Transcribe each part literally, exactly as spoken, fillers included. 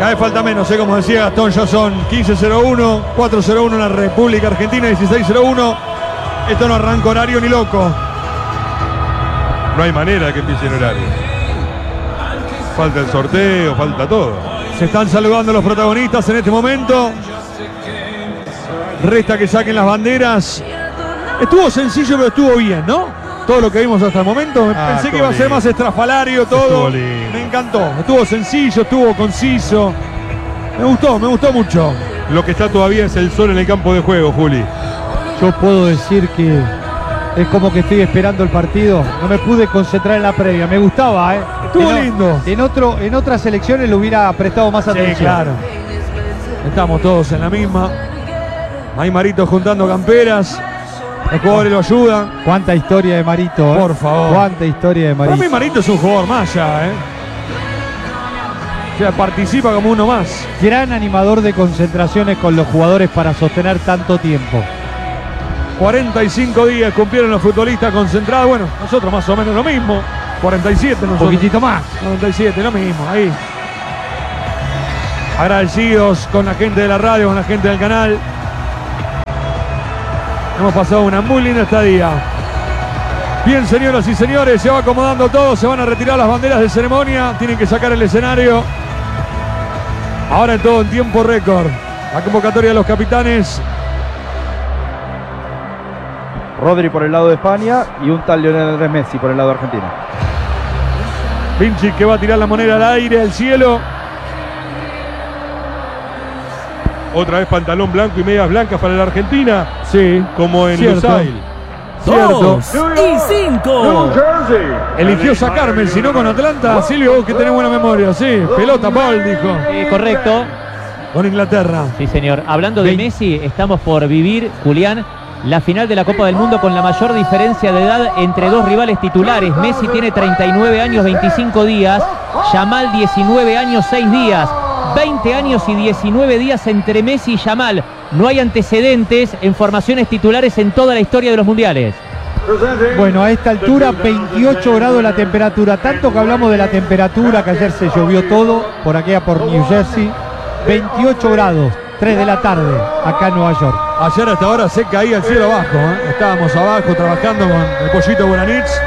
Cada vez falta menos, ¿eh? Como decía Gastón, ya son quince cero uno, cuatro cero uno en la República Argentina, dieciséis cero uno. Esto no arranca horario ni loco. No hay manera que empiece en horario. Falta el sorteo, falta todo. Se están saludando los protagonistas en este momento. Resta que saquen las banderas. Estuvo sencillo, pero estuvo bien, ¿no? Todo lo que vimos hasta el momento. Ah, Pensé que iba a ser más estrafalario todo. Me encantó. Estuvo sencillo, estuvo conciso. Me gustó, me gustó mucho. Lo que está todavía es el sol en el campo de juego, Juli. Yo puedo decir que es como que estoy esperando el partido. No me pude concentrar en la previa. Me gustaba, ¿eh? Estuvo en, lindo. En, otro, en otras elecciones le hubiera prestado más atención. Sí, claro. Estamos todos en la misma. Hay Marito juntando camperas. Los jugadores lo ayudan. Cuánta historia de Marito, ¿eh? Por favor. Cuánta historia de Marito. Para mí Marito es un jugador más ya, ¿eh? O sea, participa como uno más. Gran animador de concentraciones con los jugadores para sostener tanto tiempo. cuarenta y cinco días cumplieron los futbolistas concentrados. Bueno, nosotros más o menos lo mismo. cuarenta y siete nosotros. Un poquitito más. noventa y siete, lo mismo, ahí. Agradecidos con la gente de la radio, con la gente del canal. Hemos pasado una muy linda estadía. Bien, señoras y señores, se va acomodando todo. Se van a retirar las banderas de ceremonia. Tienen que sacar el escenario. Ahora en todo en tiempo récord. La convocatoria de los capitanes. Rodri por el lado de España y un tal Lionel Andrés Messi por el lado de Argentina. Vinci que va a tirar la moneda al aire, al cielo. Otra vez pantalón blanco y medias blancas para la Argentina. Sí, como en cierto. Lusail. Cierto. Dos y cinco. Eligió sacarme, si no con Atlanta. Silvio, vos que tenés buena memoria. Sí, pelota, Paul, dijo. Eh, correcto. Con Inglaterra. Sí, señor. Hablando de Messi, estamos por vivir, Julián, la final de la Copa del Mundo con la mayor diferencia de edad entre dos rivales titulares. Messi tiene treinta y nueve años, veinticinco días. Yamal, diecinueve años, seis días. veinte años y diecinueve días entre Messi y Yamal. No hay antecedentes en formaciones titulares en toda la historia de los mundiales. Bueno, a esta altura veintiocho grados la temperatura. Tanto que hablamos de la temperatura, que ayer se llovió todo por aquella por New Jersey. veintiocho grados, tres de la tarde, acá en Nueva York. Ayer hasta ahora se caía el cielo abajo, ¿eh? Estábamos abajo trabajando con el pollito Buranich.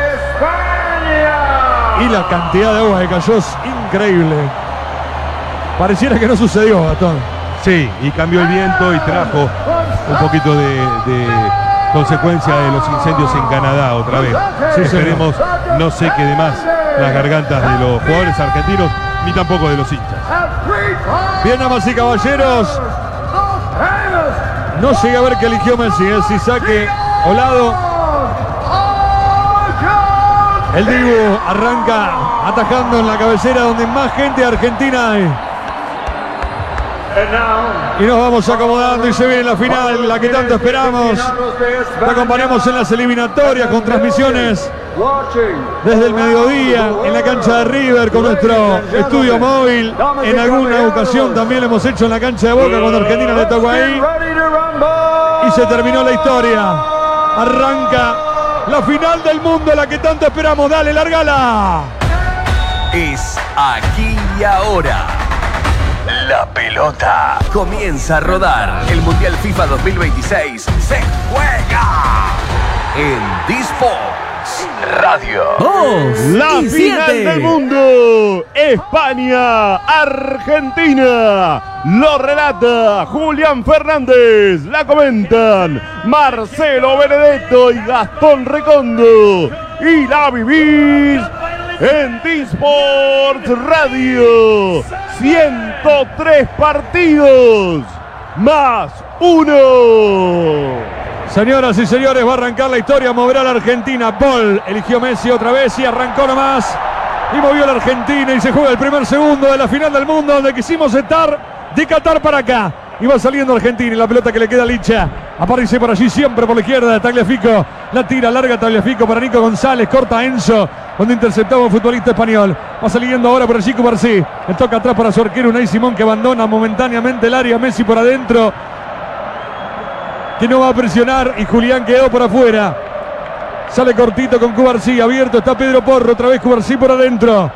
Y la cantidad de agua que cayó es increíble. Pareciera que no sucedió, Gastón. Sí, y cambió el viento y trajo un poquito de, de consecuencia de los incendios en Canadá otra vez. Sí, esperemos no se quede más las gargantas de los jugadores argentinos ni tampoco de los hinchas. Bien, damas y caballeros. No llegué a ver que eligió Messi, ¿eh? Si saque o lado. El Dibu arranca atajando en la cabecera donde más gente argentina hay. Y nos vamos acomodando y se viene la final, la que tanto esperamos. Te acompañamos en las eliminatorias con transmisiones desde el mediodía en la cancha de River con nuestro estudio móvil. En alguna ocasión también lo hemos hecho en la cancha de Boca cuando Argentina le tocó ahí. Y se terminó la historia. Arranca la final del mundo, la que tanto esperamos. Dale, largala. Es aquí y ahora. La pelota comienza a rodar. El Mundial FIFA dos mil veintiséis se juega en D-Sports Radio. Dos La y final siete. del mundo. España-Argentina. Lo relata Julián Fernández. La comentan Marcelo Benedetto y Gastón Recondo. Y la vivís en D-Sports Radio. ciento tres partidos más uno. Señoras y señores, va a arrancar la historia, moverá a la Argentina. Paul eligió Messi otra vez y arrancó nomás. Y movió a la Argentina y se juega el primer segundo de la final del mundo donde quisimos estar de Qatar para acá. Y va saliendo Argentina y la pelota que le queda a Licha. Aparece por allí siempre por la izquierda de Tagliafico. La tira larga Tagliafico para Nico González. Corta Enzo, donde interceptaba un futbolista español. Va saliendo ahora por allí Cubarsí. Le toca atrás para su arquero Unai Simón, que abandona momentáneamente el área. Messi por adentro, que no va a presionar, y Julián quedó por afuera. Sale cortito con Cubarsí, abierto está Pedro Porro, otra vez Cubarsí por adentro.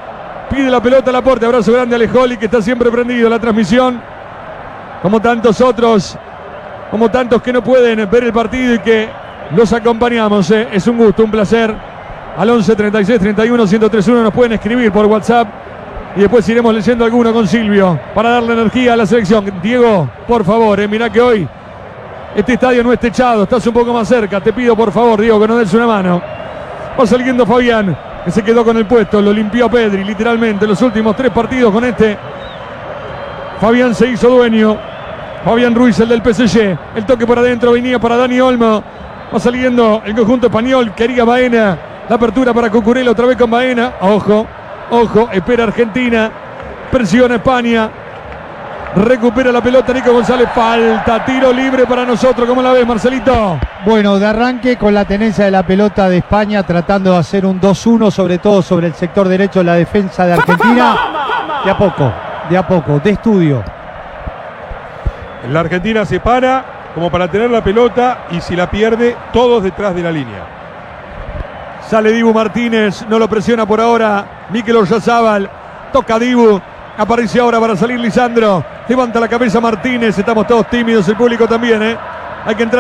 Pide la pelota al aporte. Abrazo grande a Alejoli, que está siempre prendido la transmisión. Como tantos otros, como tantos que no pueden ver el partido y que los acompañamos. Eh. Es un gusto, un placer. Al once treinta y seis treinta y uno ciento treinta y uno nos pueden escribir por WhatsApp. Y después iremos leyendo alguno con Silvio para darle energía a la selección. Diego, por favor, eh, mirá que hoy este estadio no es techado, estás un poco más cerca. Te pido por favor, Diego, que nos des una mano. Va saliendo Fabián, que se quedó con el puesto, lo limpió Pedri, literalmente, los últimos tres partidos con este. Fabián se hizo dueño. Fabián Ruiz, el del P S G. El toque por adentro venía para Dani Olmo. Va saliendo el conjunto español, quería Baena. La apertura para Cucurella, otra vez con Baena. Ojo, ojo, espera Argentina. Presiona España. Recupera la pelota Nico González. Falta, tiro libre para nosotros. ¿Cómo la ves, Marcelito? Bueno, de arranque con la tenencia de la pelota de España, tratando de hacer un dos uno, sobre todo sobre el sector derecho de la defensa de Argentina. De a poco, de a poco, de estudio. La Argentina se para como para tener la pelota y si la pierde, todos detrás de la línea. Sale Dibu Martínez, no lo presiona por ahora Mikel Oyarzabal. Toca Dibu. Aparece ahora para salir Lisandro. Levanta la cabeza Martínez. Estamos todos tímidos, el público también, ¿eh? Hay que entrar.